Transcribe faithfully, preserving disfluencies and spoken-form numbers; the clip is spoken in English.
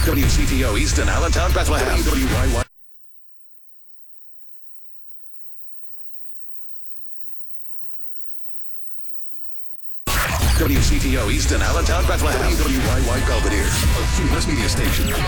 W C T O Easton, Allentown, Bethlehem. W Y Y. W C T O Easton, Allentown, Bethlehem. W Y Y Belvedere, a Phoenix media station.